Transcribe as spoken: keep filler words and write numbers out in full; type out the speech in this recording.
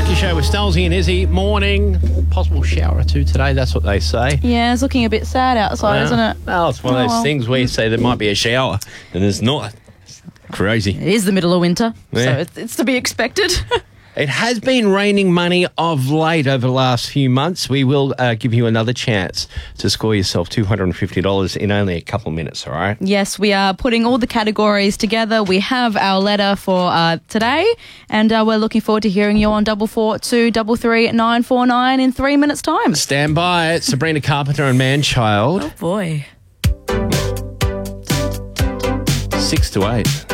Breakfast Show with Stelzy and Izzy. Morning. Possible shower or two today, that's what they say. Yeah, it's looking a bit sad outside, Well, isn't it? Well, it's one of Oh, those well. things where you say there might be a shower, and there's not. Crazy. It is the middle of winter, Yeah. so it's, it's to be expected. It has been raining money of late over the last few months. We will uh, give you another chance to score yourself two hundred fifty dollars in only a couple of minutes, all right? Yes, we are putting all the categories together. We have our letter for uh, today, and uh, we're looking forward to hearing you on double four two double three nine four nine in three minutes' time. Stand by. Sabrina Carpenter and Manchild. Oh boy. Six to eight.